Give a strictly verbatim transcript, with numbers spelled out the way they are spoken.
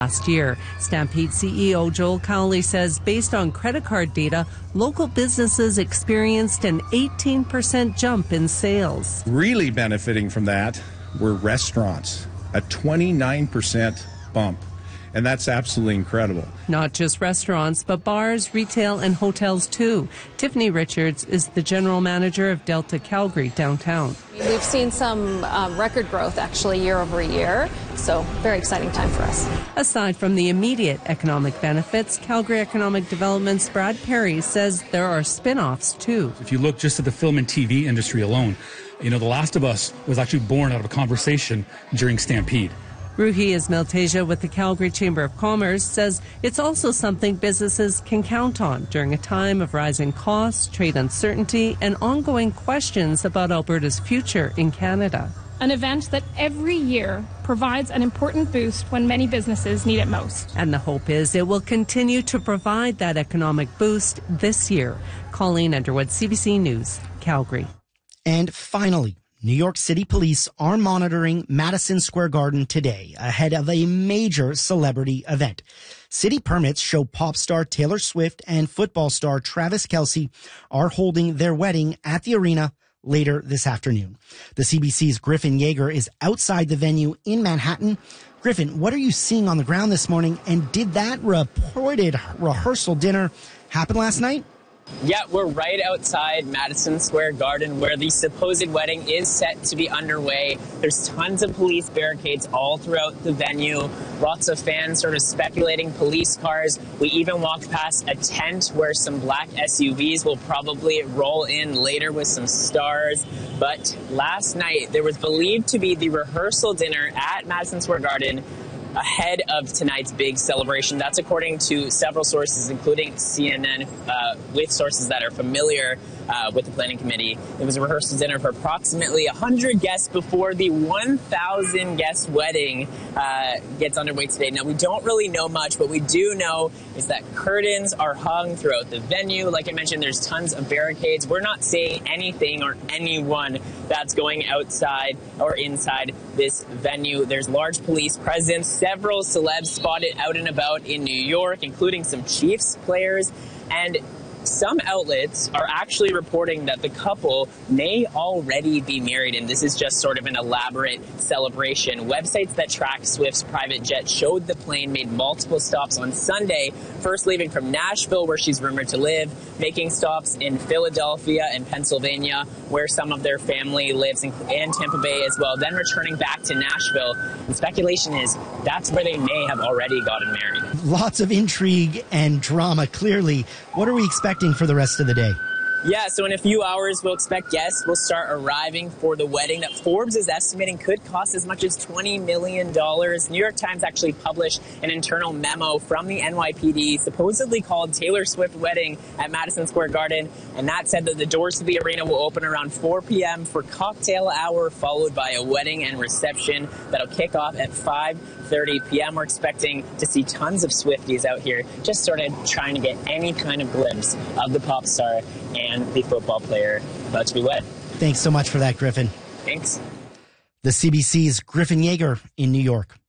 last year. Stampede C E O Joel Cowley says based on credit card data, local businesses experienced an eighteen percent jump in sales. Really benefiting from that were restaurants, a twenty-nine percent bump. And that's absolutely incredible. Not just restaurants, but bars, retail, and hotels too. Tiffany Richards is the general manager of Delta Calgary downtown. We've seen some um, record growth actually year over year, so very exciting time for us. Aside from the immediate economic benefits, Calgary Economic Development's Brad Perry says there are spin-offs too. If you look just at the film and T V industry alone, you know, The Last of Us was actually born out of a conversation during Stampede. Ruhi Ismail-Teja with the Calgary Chamber of Commerce says it's also something businesses can count on during a time of rising costs, trade uncertainty, and ongoing questions about Alberta's future in Canada. An event that every year provides an important boost when many businesses need it most. And the hope is it will continue to provide that economic boost this year. Colleen Underwood, C B C News, Calgary. And finally, New York City police are monitoring Madison Square Garden today ahead of a major celebrity event. City permits show pop star Taylor Swift and football star Travis Kelce are holding their wedding at the arena later this afternoon. The C B C's Griffin Yeager is outside the venue in Manhattan. Griffin, what are you seeing on the ground this morning? And did that reported rehearsal dinner happen last night? Yeah, we're right outside Madison Square Garden where the supposed wedding is set to be underway. There's tons of police barricades all throughout the venue. Lots of fans sort of speculating police cars. We even walked past a tent where some black S U Vs will probably roll in later with some stars. But last night, there was believed to be the rehearsal dinner at Madison Square Garden ahead of tonight's big celebration. That's according to several sources, including C N N, uh, with sources that are familiar uh, with the planning committee. It was a rehearsal dinner for approximately one hundred guests before the one thousand guest wedding uh, gets underway today. Now, we don't really know much. What we do know is that curtains are hung throughout the venue. Like I mentioned, there's tons of barricades. We're not seeing anything or anyone that's going outside or inside this venue. There's large police presence. Several celebs spotted out and about in New York, including some Chiefs players. And some outlets are actually reporting that the couple may already be married, and this is just sort of an elaborate celebration. Websites that track Swift's private jet showed the plane made multiple stops on Sunday, first leaving from Nashville, where she's rumored to live, making stops in Philadelphia and Pennsylvania, where some of their family lives, and Tampa Bay as well, then returning back to Nashville. And speculation is that's where they may have already gotten married. Lots of intrigue and drama, clearly. What are we expecting for the rest of the day? Yeah, so in a few hours, we'll expect guests will start arriving for the wedding that Forbes is estimating could cost as much as twenty million dollars. New York Times actually published an internal memo from the N Y P D supposedly called Taylor Swift Wedding at Madison Square Garden, and that said that the doors to the arena will open around four p.m. for cocktail hour, followed by a wedding and reception that'll kick off at five thirty p.m. We're expecting to see tons of Swifties out here just sort of trying to get any kind of glimpse of the pop star and the football player about to be wed. Thanks so much for that, Griffin. Thanks. The C B C's Griffin Yeager in New York.